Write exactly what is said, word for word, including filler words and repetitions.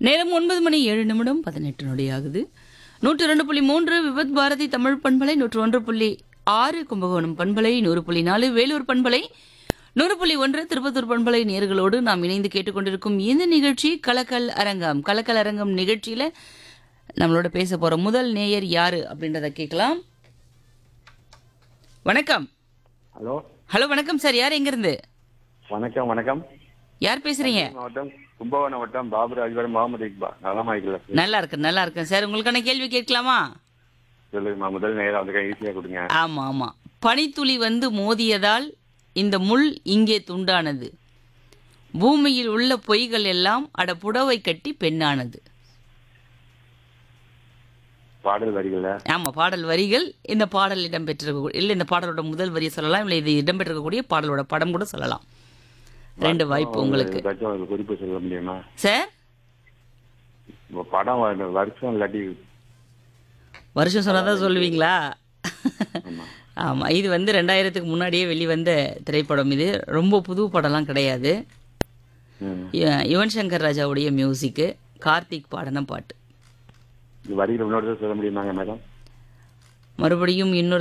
நேரம் ஒன்பது மணி ஏழு நிமிடம் பதினெட்டு நொடியாகுது. நூற்று இரண்டு புள்ளி மூன்று விபத் பாரதி தமிழ் பண்பலை, நூற்று ஒன்று புள்ளி ஆறு கும்பகோணம் பண்பலை, நூறு புள்ளி நாலு வேலூர் பண்பலை, நூறு புள்ளி ஒன்று திருப்பத்தூர் பண்பலை நேர்களோடு நாம் இணைந்து கேட்டுக்கொண்டிருக்கும் இந்த நிகழ்ச்சி கலக்கல் அரங்கம். கலக்கல் அரங்கம் நிகழ்ச்சியில நம்மளோட பேச போற முதல் நேயர் யாரு அப்படின்றத கேட்கலாம். வணக்கம். ஹலோ ஹலோ வணக்கம் சார். யார் எங்க இருந்து? வணக்கம் வணக்கம் யார் பேசுறீங்க? மாவட்டம் கும்பகோணம் வட்டம் பாபுராஜ் முகமது இக்பால். நலமா இருக்கல? நல்லா இருக்கு நல்லா இருக்கேன் சார். உங்களுக்கான கேள்வி கேட்கலாமா? சொல்லுங்கம்மா. முதல் நேரம் வந்து ஈஸியா கொடுங்க. ஆமா ஆமா. பனித்துளி வந்து மோதியதால் இந்த முள் இங்கே துண்டானது. பூமியில் உள்ள பொய்கள் எல்லாம் அட புடவை கட்டி பெண்ணானது. பாடல் வரிகள? ஆமா, பாடல் வரிகள். இந்த பாடல் இடம்பெற்றிருக்க இல்ல இந்த பாடலோட முதல் வரியை சொல்லலாம், இல்ல இது இடம்பெற்றிருக்கக்கூடிய பாடலோட படம் கூட சொல்லலாம். ரெண்டு வாய்ப்பு உங்களுக்கு. குறிப்பு சொல்ல முடியுமா சார்? படம் வருஷம் இல்லாட்டி வருஷம் சொன்னாதான் சொல்லுவீங்களா? ஆமா, இது வந்து ரெண்டாயிரத்துக்கு முன்னாடியே வெளிவந்த திரைப்படம். இது ரொம்ப புது படம்லாம் கிடையாது. யுவன் சங்கர் ராஜாவுடைய மியூசிக்கு, கார்த்திக் பாடின பாட்டு. வரிகள் சொல்ல முடியுமாங்க மேடம்? மறுபடியும் இன்னொரு